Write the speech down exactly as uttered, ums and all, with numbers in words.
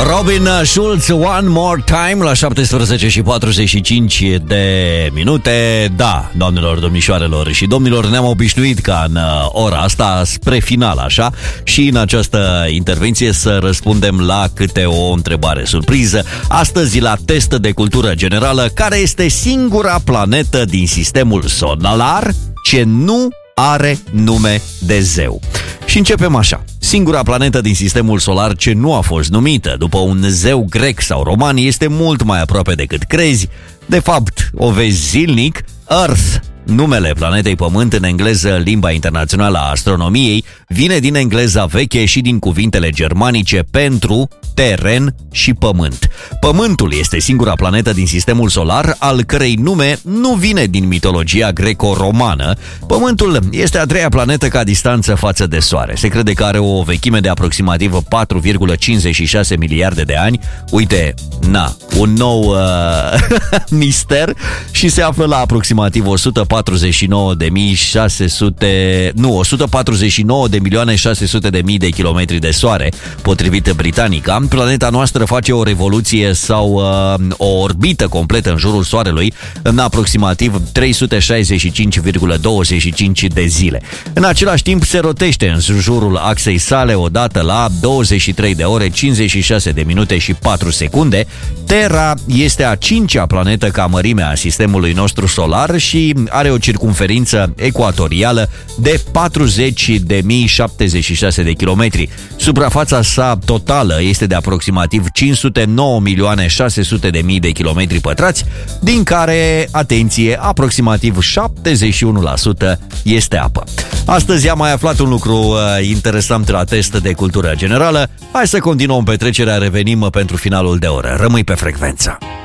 Robin Schulz, One More Time, la șaptesprezece și patruzeci și cinci de minute. Da, doamnelor, domnișoarelor și domnilor, ne-am obișnuit ca în ora asta, spre final așa, și în această intervenție să răspundem la câte o întrebare surpriză. Astăzi la test de cultură generală: care este singura planetă din sistemul solar ce nu are nume de zeu? Și începem așa. Singura planetă din sistemul solar ce nu a fost numită după un zeu grec sau roman este mult mai aproape decât crezi. De fapt, o vezi zilnic: Earth. Numele planetei Pământ în engleză, limba internațională a astronomiei, vine din engleza veche și din cuvintele germanice pentru teren și pământ. Pământul este singura planetă din sistemul solar al cărei nume nu vine din mitologia greco-romană. Pământul este a treia planetă ca distanță față de Soare. Se crede că are o vechime de aproximativ patru virgulă cincizeci și șase miliarde de ani. Uite, na, un nou uh, mister, și se află la aproximativ o sută patruzeci și nouă de mii șase sute, nu, o sută patruzeci și nouă de milioane șase sute de mii de kilometri de Soare, potrivit Britanica. Planeta noastră face o revoluție sau uh, o orbită completă în jurul Soarelui în aproximativ trei sute șaizeci și cinci virgulă douăzeci și cinci de zile. În același timp se rotește în jurul axei sale odată la douăzeci și trei de ore, cincizeci și șase de minute și patru secunde. Terra este a cincea planetă ca mărime a sistemului nostru solar și are o circumferință ecuatorială de patruzeci de mii șaptezeci și șase de kilometri. Suprafața sa totală este de aproximativ cinci sute nouă milioane șase sute de mii de kilometri pătrați, din care, atenție, aproximativ șaptezeci și unu la sută este apă. Astăzi am mai aflat un lucru uh, interesant la test de cultură generală. Hai să continuăm petrecerea, revenim pentru finalul de oră. Rămâi pe frecvență.